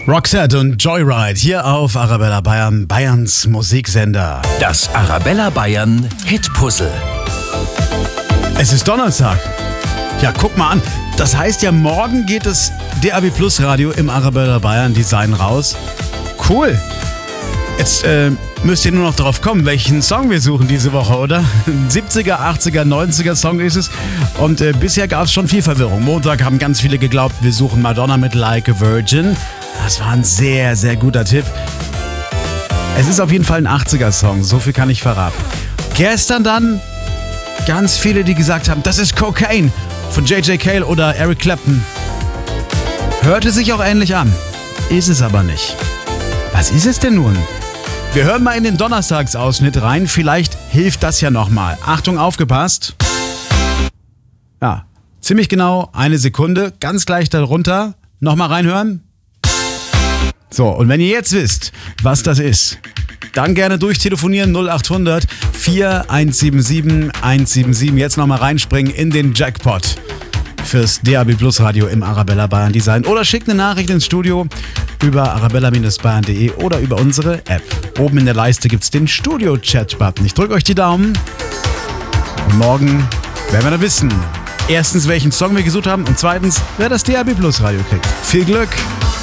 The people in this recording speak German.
Roxette und Joyride hier auf Arabella Bayern, Bayerns Musiksender. Das Arabella Bayern Hitpuzzle. Es ist Donnerstag. Ja, guck mal an. Das heißt ja, morgen geht das DAB Plus Radio im Arabella Bayern Design raus. Cool. Jetzt müsst ihr nur noch drauf kommen, welchen Song wir suchen diese Woche, oder? Ein 70er, 80er, 90er Song ist es. Und bisher gab es schon viel Verwirrung. Montag haben ganz viele geglaubt, wir suchen Madonna mit Like a Virgin. Das war ein sehr, sehr guter Tipp. Es ist auf jeden Fall ein 80er-Song, so viel kann ich verraten. Gestern dann ganz viele, die gesagt haben, das ist Cocaine von J.J. Cale oder Eric Clapton. Hörte sich auch ähnlich an, ist es aber nicht. Was ist es denn nun? Wir hören mal in den Donnerstagsausschnitt rein, vielleicht hilft das ja nochmal. Achtung, aufgepasst. Ja, ziemlich genau 1 Sekunde, ganz gleich darunter. Nochmal reinhören. So, und wenn ihr jetzt wisst, was das ist, dann gerne durchtelefonieren 0800 4177 177. Jetzt nochmal reinspringen in den Jackpot fürs DAB Plus Radio im Arabella Bayern Design. Oder schickt eine Nachricht ins Studio über arabella-bayern.de oder über unsere App. Oben in der Leiste gibt es den Studio-Chat-Button. Ich drücke euch die Daumen. Und morgen werden wir dann wissen, erstens, welchen Song wir gesucht haben und zweitens, wer das DAB Plus Radio kriegt. Viel Glück!